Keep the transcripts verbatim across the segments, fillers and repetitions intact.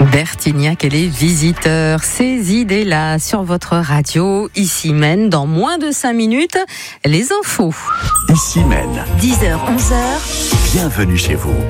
Bertignac et les visiteurs, ces idées-là sur votre radio. Ici mène dans moins de cinq minutes les infos. Ici mène. dix heures, onze heures. Bienvenue chez vous.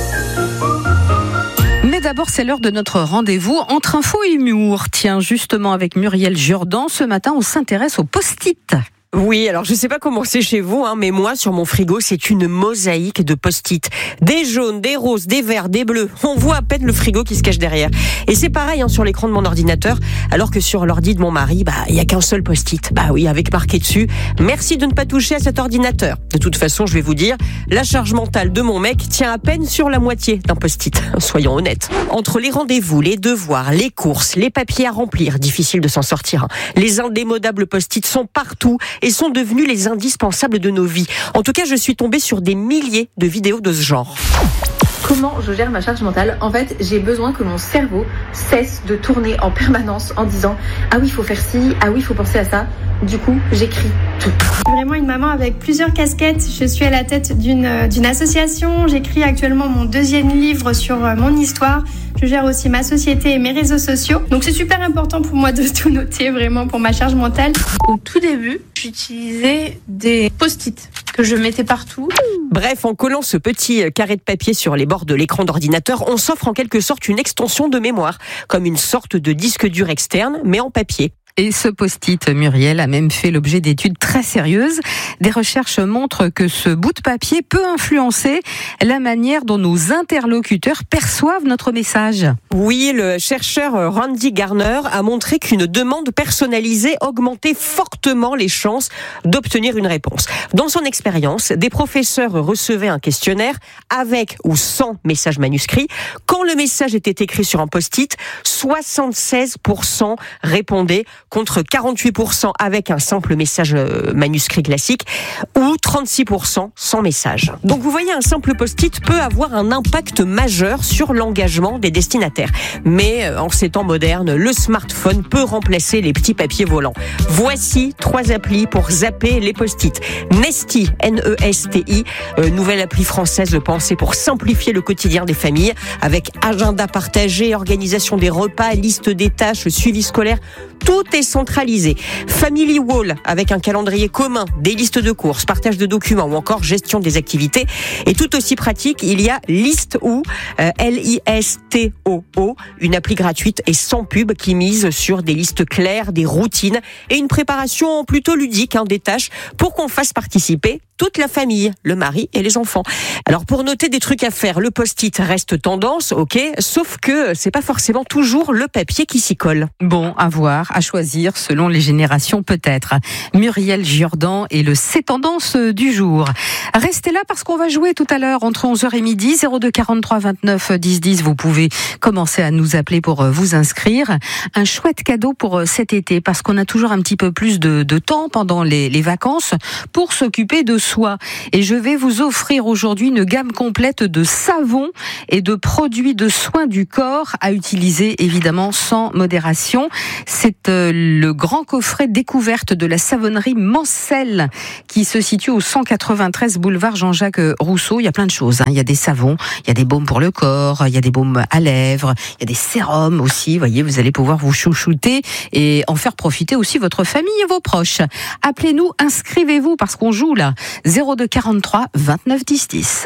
Mais d'abord, c'est l'heure de notre rendez-vous entre info et humour. Tiens, justement, avec Muriel Jourdan, ce matin, on s'intéresse aux post-it. Oui, alors je sais pas comment c'est chez vous, hein, mais moi, sur mon frigo, c'est une mosaïque de post-it. Des jaunes, des roses, des verts, des bleus. On voit à peine le frigo qui se cache derrière. Et c'est pareil hein, sur l'écran de mon ordinateur, alors que sur l'ordi de mon mari, bah il y a qu'un seul post-it. Bah oui, avec marqué dessus, merci de ne pas toucher à cet ordinateur. De toute façon, je vais vous dire, la charge mentale de mon mec tient à peine sur la moitié d'un post-it. Soyons honnêtes. Entre les rendez-vous, les devoirs, les courses, les papiers à remplir, difficile de s'en sortir. Hein. Les indémodables post-it sont partout et sont devenus les indispensables de nos vies. En tout cas, je suis tombée sur des milliers de vidéos de ce genre. Comment je gère ma charge mentale? En fait, j'ai besoin que mon cerveau cesse de tourner en permanence en disant « Ah oui, il faut faire ci, ah oui, il faut penser à ça ». Du coup, j'écris tout. Je suis vraiment une maman avec plusieurs casquettes. Je suis à la tête d'une, d'une association. J'écris actuellement mon deuxième livre sur mon histoire. Je gère aussi ma société et mes réseaux sociaux. Donc c'est super important pour moi de tout noter vraiment pour ma charge mentale. Au tout début, j'utilisais des post-it que je mettais partout. Bref, en collant ce petit carré de papier sur les bords de l'écran d'ordinateur, on s'offre en quelque sorte une extension de mémoire, comme une sorte de disque dur externe, mais en papier. Et ce post-it, Muriel, a même fait l'objet d'études très sérieuses. Des recherches montrent que ce bout de papier peut influencer la manière dont nos interlocuteurs perçoivent notre message. Oui, le chercheur Randy Garner a montré qu'une demande personnalisée augmentait fortement les chances d'obtenir une réponse. Dans son expérience, des professeurs recevaient un questionnaire avec ou sans message manuscrit. Quand le message était écrit sur un post-it, soixante-seize pour cent répondaient contre quarante-huit pour cent avec un simple message manuscrit classique ou trente-six pour cent sans message. Donc vous voyez, un simple post-it peut avoir un impact majeur sur l'engagement des destinataires. Mais en ces temps modernes, le smartphone peut remplacer les petits papiers volants. Voici trois applis pour zapper les post-it. Nesty, N E S T I, euh, nouvelle appli française pensée pour simplifier le quotidien des familles avec agenda partagé, organisation des repas, liste des tâches, suivi scolaire. Tout est centralisé. Family Wall avec un calendrier commun, des listes de courses, partage de documents ou encore gestion des activités. Et tout aussi pratique, il y a List.oo, euh, L I S T O O, une appli gratuite et sans pub qui mise sur des listes claires, des routines et une préparation plutôt ludique hein, des tâches pour qu'on fasse participer toute la famille, le mari et les enfants. Alors pour noter des trucs à faire, le post-it reste tendance, ok, sauf que c'est pas forcément toujours le papier qui s'y colle. Bon, à voir, à choisir selon les générations peut-être. Muriel Jourdan et le C'est tendance du jour. Restez là parce qu'on va jouer tout à l'heure entre onze heures et midi, zéro deux quarante-trois vingt-neuf dix dix. Vous pouvez commencer à nous appeler pour vous inscrire. Un chouette cadeau pour cet été parce qu'on a toujours un petit peu plus de, de temps pendant les, les vacances pour s'occuper de soi. Et je vais vous offrir aujourd'hui une gamme complète de savons et de produits de soins du corps à utiliser évidemment sans modération. C'est euh, le grand coffret découverte de la savonnerie Mancel qui se situe au cent quatre-vingt-treize boulevard Jean-Jacques Rousseau. Il y a plein de choses. Hein. Il y a des savons, il y a des baumes pour le corps, il y a des baumes à lèvres, il y a des sérums aussi. Vous voyez, vous allez pouvoir vous chouchouter et en faire profiter aussi votre famille et vos proches. Appelez-nous, inscrivez-vous parce qu'on joue là. zéro deux quarante-trois vingt-neuf dix dix.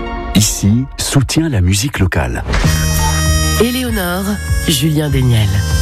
Ici, soutient la musique locale. Éléonore, Julien Desniel.